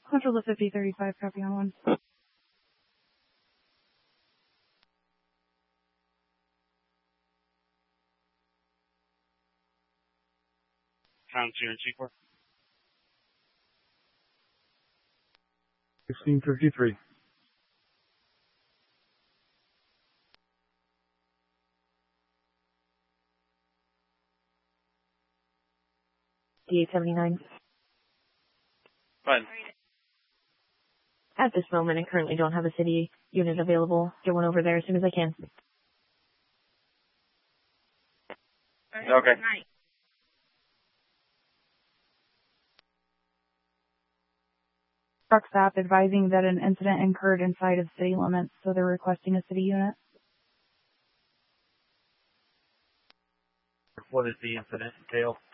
Central to 5035, copy on 1. Pound 2 and G4. 1653. D879. Fine. At this moment, I currently don't have a city unit available. Get one over there as soon as I can. Okay. Truck stop advising that an incident occurred inside of city limits, so they're requesting a city unit. What does the incident entail?